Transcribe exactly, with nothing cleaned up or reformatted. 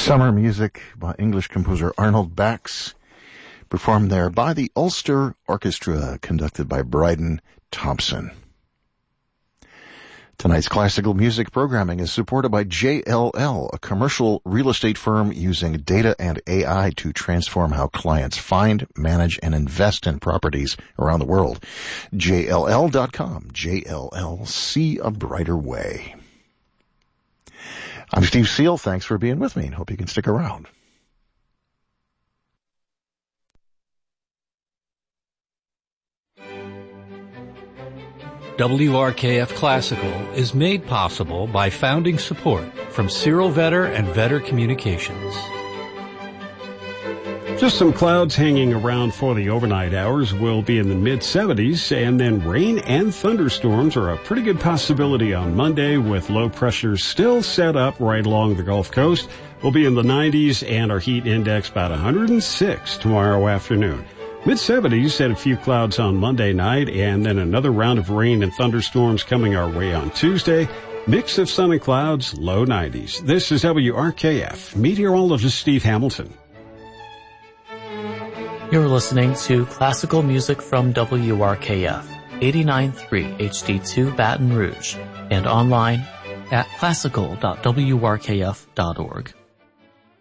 Summer music by English composer Arnold Bax, performed there by the Ulster Orchestra, conducted by Bryden Thompson. Tonight's classical music programming is supported by J L L, a commercial real estate firm using data and A I to transform how clients find, manage, and invest in properties around the world. J L L dot com. J L L, see a brighter way. I'm Steve Seal. Thanks for being with me, and hope you can stick around. W R K F Classical is made possible by founding support from Cyril Vetter and Vetter Communications. Just some clouds hanging around for the overnight hours. Will be in the mid seventies, and then rain and thunderstorms are a pretty good possibility on Monday, with low pressure still set up right along the Gulf Coast. We'll be in the nineties, and our heat index about one hundred six tomorrow afternoon. mid seventies and a few clouds on Monday night, and then another round of rain and thunderstorms coming our way on Tuesday. Mix of sun and clouds, low nineties. This is W R K F, meteorologist Steve Hamilton. You're listening to classical music from W R K F, eighty-nine point three H D two Baton Rouge, and online at classical dot w r k f dot org.